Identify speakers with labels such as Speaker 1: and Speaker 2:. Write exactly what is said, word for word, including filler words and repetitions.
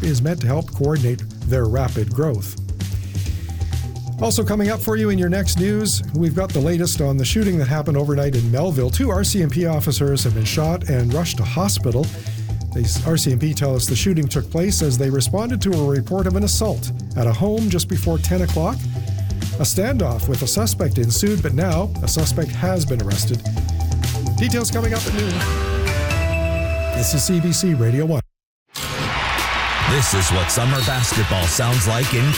Speaker 1: is meant to help coordinate their rapid growth. Also coming up for you in your next news, we've got the latest on the shooting that happened overnight in Melville. Two R C M P officers have been shot and rushed to hospital. The R C M P tell us the shooting took place as they responded to a report of an assault at a home just before ten o'clock. A standoff with a suspect ensued, but now a suspect has been arrested. Details coming up at noon. This is C B C Radio one.
Speaker 2: This is what summer basketball sounds like in